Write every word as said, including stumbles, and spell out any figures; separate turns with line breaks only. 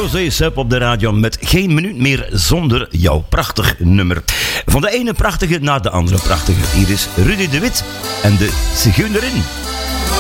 Rosé Sub op de radio met geen minuut meer zonder jouw prachtig nummer. Van de ene prachtige naar de andere prachtige. Hier is Rudy de Wit en de Zigeunerin.